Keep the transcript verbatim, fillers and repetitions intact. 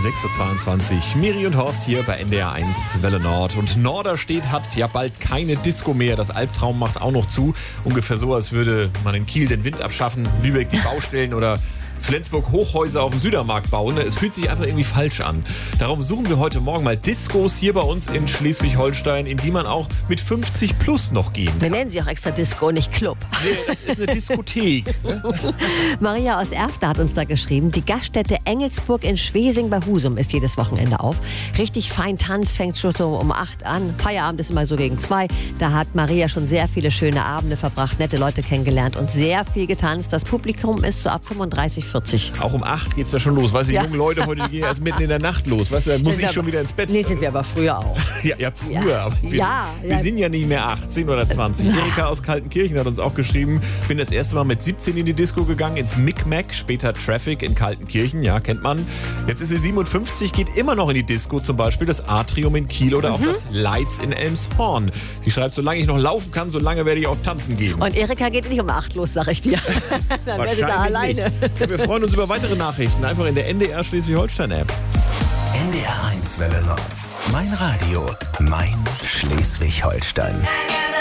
sechs Uhr zweiundzwanzig. Miri und Horst hier bei N D R eins Welle Nord. Und Norderstedt hat ja bald keine Disco mehr. Das Albtraum macht auch noch zu. Ungefähr so, als würde man in Kiel den Wind abschaffen, Lübeck die Baustellen oder Flensburg Hochhäuser auf dem Südermarkt bauen. Es fühlt sich einfach irgendwie falsch an. Darum suchen wir heute Morgen mal Discos hier bei uns in Schleswig-Holstein, in die man auch mit fünfzig plus noch gehen kann. Wir nennen sie auch extra Disco, nicht Club. Nee, das ist eine Diskothek. Maria aus Erfter hat uns da geschrieben, die Gaststätte Engelsburg in Schwesing bei Husum ist jedes Wochenende auf. Richtig fein Tanz, fängt schon so um acht an. Feierabend ist immer so gegen zwei. Da hat Maria schon sehr viele schöne Abende verbracht, nette Leute kennengelernt und sehr viel getanzt. Das Publikum ist so ab fünfunddreißig, vierzig. Auch um acht geht's da schon los. Weißt du, die Ja. jungen Leute heute, die gehen erst mitten in der Nacht los. Weißt du, dann muss Sind ich wir schon aber- wieder ins Bett. Nee, sind wir aber früher auch. Ja, ja, früher. Ja. Aber wir, Ja, wir ja. sind ja nicht mehr achtzehn oder zwanzig. Erika aus Kaltenkirchen hat uns auch geschrieben, bin das erste Mal mit siebzehn in die Disco gegangen, ins Micmac, später Traffic in Kaltenkirchen, ja, kennt man. Jetzt ist sie siebenundfünfzig, geht immer noch in die Disco, zum Beispiel das Atrium in Kiel oder auch das Lights in Elmshorn. Sie schreibt, solange ich noch laufen kann, solange werde ich auch tanzen gehen. Und Erika geht nicht um acht los, sag ich dir. Dann wäre sie da alleine. nicht. Ja, wir freuen uns über weitere Nachrichten, einfach in der N D R Schleswig-Holstein-App. N D R eins Welle Nord. Mein Radio, mein Schleswig-Holstein.